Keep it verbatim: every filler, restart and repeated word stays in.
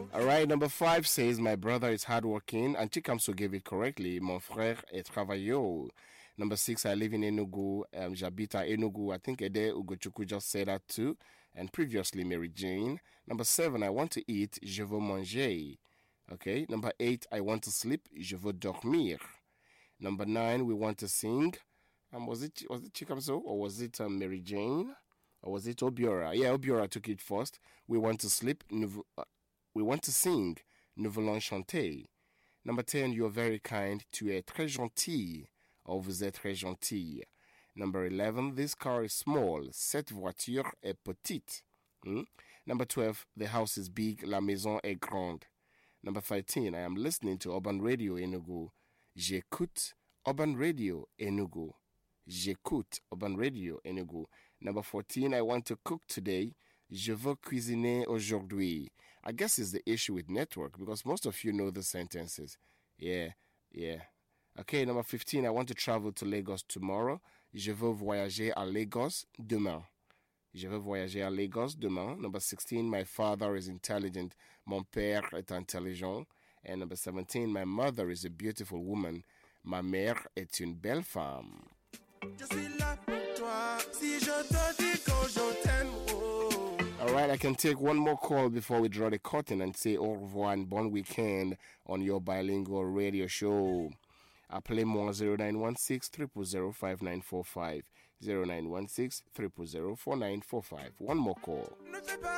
All right, number five says, my brother is hardworking, and Chikamso gave it correctly. Mon frère est travailleux. Number six, I live in Enugu. Um, J'habite à Enugu. I think Ede Ugochukwu just said that too. And previously, Mary Jane. Number seven, I want to eat. Je veux manger. Okay. Number eight, I want to sleep. Je veux dormir. Number nine, we want to sing. Um, was it was it Chikamso or was it um, Mary Jane? Or was it Obiora? Yeah, Obiora took it first. We want to sleep. Nous, uh, we want to sing. Nous voulons chanter. Number ten, you're very kind. Tu es très gentil. Or vous êtes très gentil. Number eleven, this car is small. Cette voiture est petite. Hmm? Number twelve, the house is big. La maison est grande. Number thirteen, I am listening to Urban Radio Enugu. J'écoute Urban Radio Enugu. J'écoute Urban Radio Enugu. Number fourteen, I want to cook today. Je veux cuisiner aujourd'hui. I guess it's the issue with network because most of you know the sentences. Yeah, yeah. Okay, number fifteen, I want to travel to Lagos tomorrow. Je veux voyager à Lagos demain. Je veux voyager à Lagos demain. Number sixteen, my father is intelligent. Mon père est intelligent. And number seventeen, my mother is a beautiful woman. Ma mère est une belle femme. Je suis là pour toi. Si je te dis que je t'aime, oh. All right, I can take one more call before we draw the curtain and say au revoir and bon weekend on your bilingual radio show. Appelez-moi zero nine one six, zero zero zero, five nine four five. zero nine one six, zero zero zero, four nine four five. One more call.